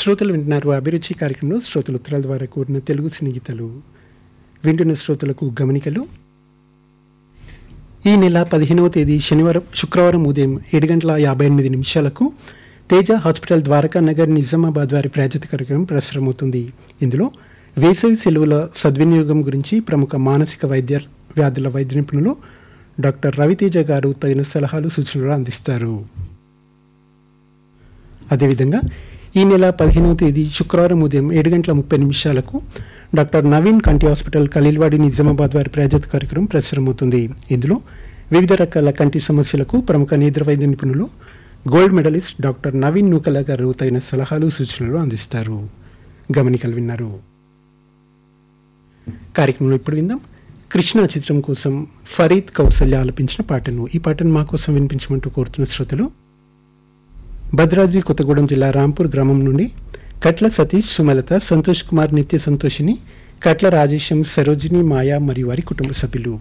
శ్రోతలు వింటున్నారు అభిరుచి కార్యక్రమంలో శ్రోతలు ఉత్తరాల ద్వారా కూడిన తెలుగు సినీ గీతాలు. వింటున్న శ్రోతలకు గమనికలు. ఈ నెల 15వ తేదీ శుక్రవారం ఉదయం 7:58 తేజ హాస్పిటల్ ద్వారకా నగర్ నిజామాబాద్ వారి ప్రాయోజిత కార్యక్రమం ప్రసారమవుతుంది. ఇందులో వేసవి సెలవుల సద్వినియోగం గురించి ప్రముఖ మానసిక వ్యాధుల వైద్య నిపుణులు డాక్టర్ రవితేజ గారు తగిన సలహాలు సూచనలు అందిస్తారు. అదేవిధంగా ఈ నెల 15వ తేదీ శుక్రవారం ఉదయం 7:30 డాక్టర్ నవీన్ కంటి హాస్పిటల్ ఖలీల్వాడి నిజామాబాద్ వారి ప్రాయోజిత కార్యక్రమం ప్రసారమవుతుంది. ఇందులో వివిధ రకాల కంటి సమస్యలకు ప్రముఖ నేత్ర వైద్య నిపుణులు గోల్డ్ మెడలిస్ట్ డాక్టర్ నవీన్ నూకల గారు తగిన సలహాలు సూచనలు అందిస్తారు. గమనికలు విన్నారు. కార్యక్రమంలో ఇప్పుడు విందాం. కృష్ణ చిత్రం కోసం ఫరీద్ కౌసల్య ఆలపించిన పాటను. ఈ పాటను మా కోసం వినిపించమంటూ కోరుతున్న శ్రోతలు భద్రాద్రి కొత్తగూడెం జిల్లా రాంపూర్ గ్రామం నుండి కట్ల సతీష్, సుమలత, సంతోష్ కుమార్, నిత్య సంతోషిని, కట్ల రాజేశం, సరోజిని, మాయా మరియు వారి కుటుంబ సభ్యులు.